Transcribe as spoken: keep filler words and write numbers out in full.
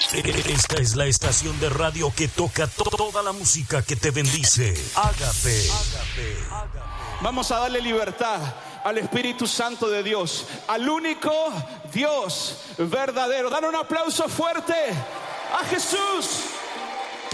Esta es la estación de radio que toca to- toda la música que te bendice. Ágape. Vamos a darle libertad al Espíritu Santo de Dios, al único Dios verdadero. Dale un aplauso fuerte a Jesús.